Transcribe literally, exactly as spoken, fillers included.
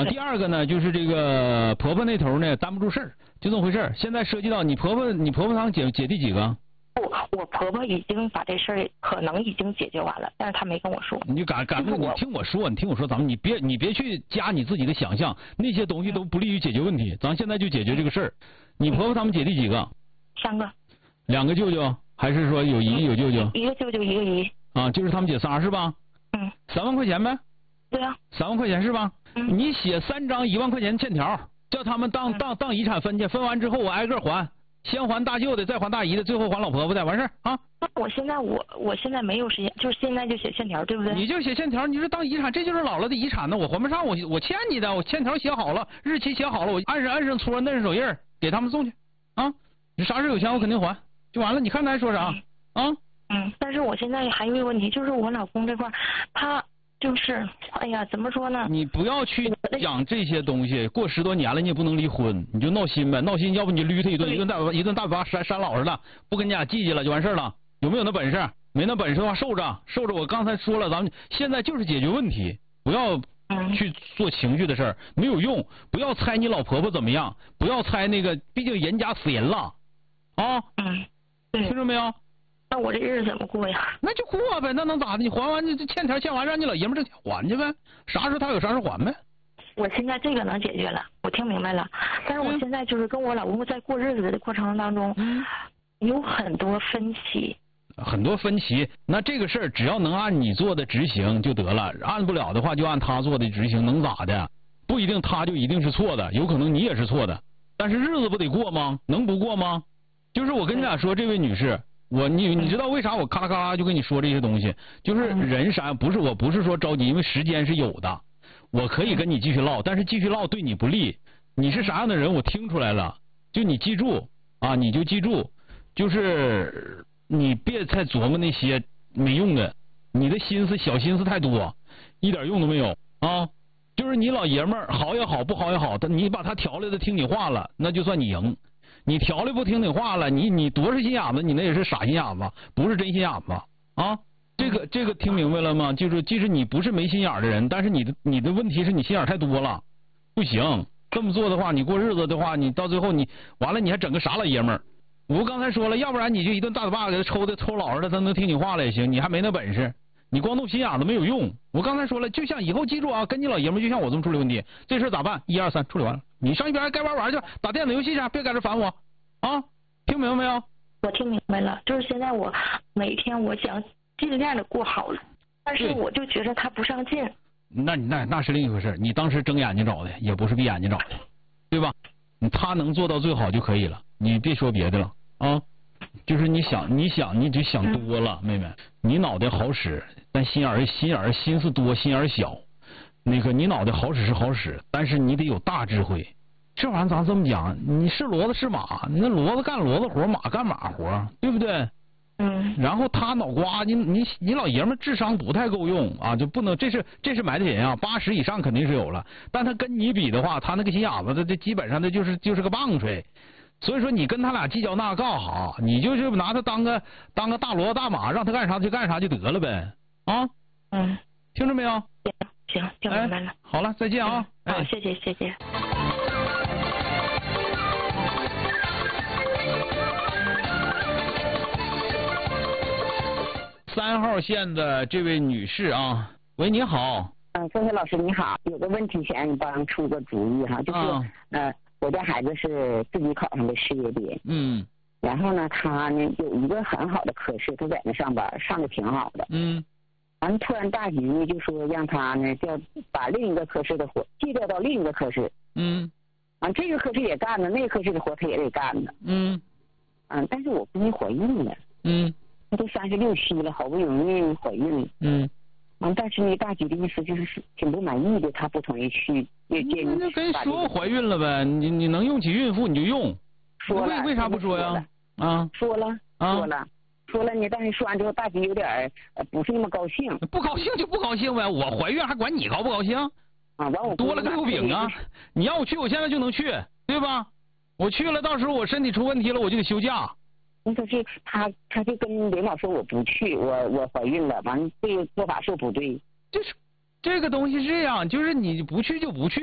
啊，第二个呢，就是这个婆婆那头呢担不住事儿，就这么回事儿。现在涉及到你婆婆，你婆婆她姐姐弟几个？ 我我婆婆已经把这事儿可能已经解决完了，但是她没跟我说。 你就敢敢不？你听我说，你听我说，咱们你别你别去加你自己的想象，那些东西都不利于解决问题。咱现在就解决这个事儿。你婆婆他们姐弟几个？ 三个。 两个舅舅，还是说有姨有舅舅？ 一个舅舅一个姨。 啊，就是他们姐仨是吧？ 嗯。 三万块钱呗？ 对呀、啊。 三万块钱是吧？ 嗯。 你写三张一万块钱欠条，叫他们当、嗯、当当遗产分去，分完之后我挨个还。先还大舅的，再还大姨的，最后还老婆婆的，完事儿啊！ 我现在我我现在没有时间，就是现在就写欠条，对不对？ 你就写欠条，你说当遗产，这就是姥姥的遗产呢，我还不上，我我欠你的，我欠条写好了，日期写好了，我按上按上戳摁上手印给他们送去啊！你啥时候有钱我肯定还，就完了。你看他还说啥、嗯、啊？ 嗯，但是我现在还有一个问题，就是我老公这块他。就是，哎呀，怎么说呢？ 你不要去讲这些东西，过十多年了你也不能离婚，你就闹心呗，闹心，要不你就捋他一顿，一顿大一顿大嘴巴扇扇老实了，不跟你俩计较了就完事了。有没有那本事？没那本事的话，受着受着。我刚才说了，咱们现在就是解决问题，不要去做情绪的事儿，没有用。不要猜你老婆婆怎么样，不要猜那个，毕竟人家死人了，啊， 嗯，对， 听着没有？ 那我这日子怎么过呀？ 那就过呗，那能咋的？你还完这欠条欠完，让你老爷们挣钱还去呗，啥时候他有啥时候还呗。 我现在这个能解决了，我听明白了。但是我现在就是跟我老公在过日子的过程当中，嗯、有很多分歧。 很多分歧，那这个事儿只要能按你做的执行就得了，按不了的话就按他做的执行，能咋的？不一定他就一定是错的，有可能你也是错的。但是日子不得过吗？能不过吗？就是我跟你俩说，这位女士。我你你知道为啥我咔啦咔啦就跟你说这些东西？就是人啥不是我不是说着急，因为时间是有的，我可以跟你继续唠，但是继续唠对你不利。你是啥样的人我听出来了，就你记住啊，你就记住，就是你别再琢磨那些没用的，你的心思小心思太多，一点用都没有啊。就是你老爷们儿好也好不好也好，但你把他调来的听你话了，那就算你赢。你调来不听你话了，你你多少心眼子，你那也是傻心眼子，不是真心眼子啊！这个这个听明白了吗？就是即使你不是没心眼的人，但是你的你的问题是你心眼太多了，不行。这么做的话，你过日子的话，你到最后你完了你还整个傻老爷们儿。我刚才说了，要不然你就一顿大嘴巴给他抽的抽老实的，他能听你话了也行，你还没那本事。你光动心眼子没有用。我刚才说了，就像以后记住啊，跟你老爷们就像我这么处理问题，这事咋办？一二三，处理完了，你上一边该玩玩去，打电子游戏去，别在这烦我啊！听明白没有？ 我听明白了，就是现在我每天我想尽量的过好了，但是我就觉得他不上进。 那你那那是另一回事，你当时睁眼睛找的，也不是闭眼睛找的，对吧？他能做到最好就可以了，你别说别的了啊。就是你想你想你就想多了，妹妹，你脑袋好使，但心眼儿心眼儿心思多，心眼儿小。那个你脑袋好使是好使，但是你得有大智慧。这玩意儿咱这么讲，你是骡子是马，那骡子干骡子活，马干马活，对不对？ 嗯。 然后他脑瓜，你你你老爷们智商不太够用啊，就不能这是这是埋汰人啊，八十以上肯定是有了，但他跟你比的话，他那个心眼子，这这基本上他就是就是个棒槌。所以说你跟他俩计较那干哈？你就是拿他当个当个大骡子大马，让他干啥就干啥就得了呗啊！ 嗯， 听着没有？ 行行，听明白了、哎。 好了，再见啊！ 好、哎，谢谢谢谢。 三号线的这位女士啊，喂，你好。 嗯，峰飞老师你好，有个问题想你帮出个主意哈，就是、啊、呃。我家孩子是自己考上的事业编， 嗯， 然后呢，他呢有一个很好的科室，他在那上班，上的挺好的， 嗯， 完了突然大局呢就说让他呢调把另一个科室的活借调到另一个科室， 嗯， 完这个科室也干了，那个科室的活他也得干呢， 嗯， 嗯，但是我闺女怀孕了， 嗯， 她都三十六七了，好不容易怀孕了， 嗯。 完，但是呢，大局的意思就是挺不满意的，他不同意去也建议。 那跟你说怀孕了呗，你你能用起孕妇你就用。 说了。 为为啥不说呀？啊。 说了。 啊。 说了。说了呢，但是说完之后，大局有点呃不是那么高兴。 不高兴就不高兴呗，我怀孕还管你高不高兴？ 啊，完我多了个六饼啊！你让我去，我现在就能去，对吧？我去了，到时候我身体出问题了，我就得休假。 那他是他他就跟领导说我不去，我我怀孕了，完了这个做法是不对。 这是这个东西是这样，就是你不去就不去。